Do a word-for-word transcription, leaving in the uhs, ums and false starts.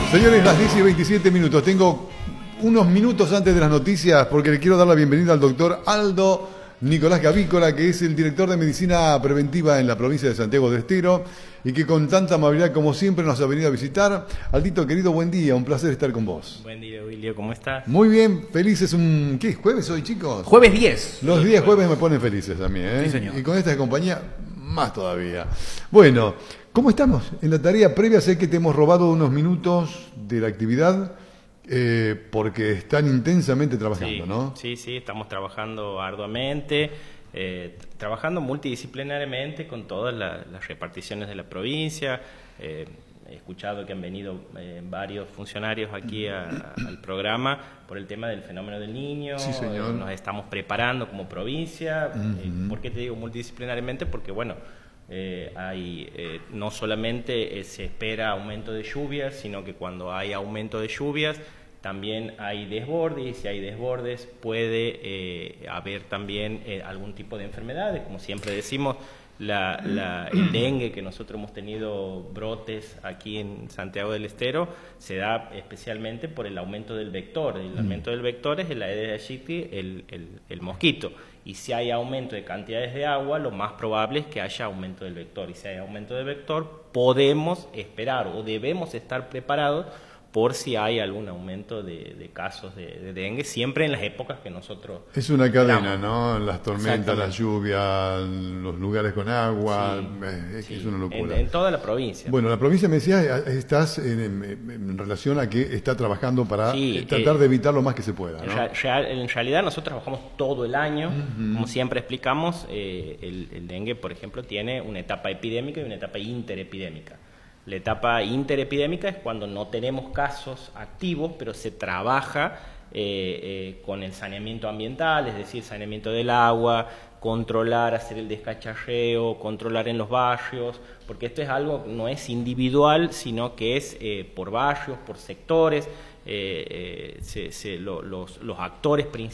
Señores, las diez y veintisiete minutos. Tengo unos minutos antes de las noticias porque le quiero dar la bienvenida al doctor Aldo Nicolás Gavícola, que es el director de Medicina Preventiva en la provincia de Santiago del Estero y que con tanta amabilidad como siempre nos ha venido a visitar. Aldito, querido, buen día, un placer estar con vos. Buen día, Wilio, ¿cómo estás? Muy bien, felices. Un... ¿Qué? ¿Jueves hoy, chicos? Jueves diez. Los días jueves me ponen felices a mí, ¿eh? Sí, señor. Y con esta compañía, más todavía. Bueno, ¿cómo estamos? En la tarea previa sé que te hemos robado unos minutos de la actividad eh, porque están intensamente trabajando, sí, ¿no? Sí, sí, estamos trabajando arduamente, eh, trabajando multidisciplinariamente con todas la, las reparticiones de la provincia. Eh, he escuchado que han venido eh, varios funcionarios aquí a, al programa por el tema del fenómeno del niño. Sí, señor. Eh, nos estamos preparando como provincia. Uh-huh. eh, ¿Por qué te digo multidisciplinariamente? Porque, bueno, Eh, hay, eh, no solamente eh, se espera aumento de lluvias, sino que cuando hay aumento de lluvias también hay desbordes, y si hay desbordes puede eh, haber también eh, algún tipo de enfermedades, como siempre decimos, la, la, el dengue, que nosotros hemos tenido brotes aquí en Santiago del Estero, se da especialmente por el aumento del vector. El aumento del vector es el Aedes aegypti, el, el, el mosquito. Y si hay aumento de cantidades de agua, lo más probable es que haya aumento del vector. Y si hay aumento del vector, podemos esperar o debemos estar preparados por si hay algún aumento de, de casos de, de dengue, siempre en las épocas que nosotros... Es una cadena, esperamos. ¿no? Las tormentas, las lluvias, los lugares con agua, Sí, es, sí, es una locura. En, en toda la provincia. Bueno, la provincia me decía, estás en, en, en relación a que está trabajando para Sí, tratar eh, de evitar lo más que se pueda, En, ¿no? rea- real- en realidad nosotros trabajamos todo el año, Uh-huh. como siempre explicamos, eh, el, el dengue, por ejemplo, tiene una etapa epidémica y una etapa interepidémica. La etapa interepidémica es cuando no tenemos casos activos, pero se trabaja eh, eh, con el saneamiento ambiental, es decir, saneamiento del agua, controlar, hacer el descacharreo, controlar en los barrios, porque esto es algo, no es individual, sino que es eh, por barrios, por sectores, eh, eh, se, se, lo, los, los actores principales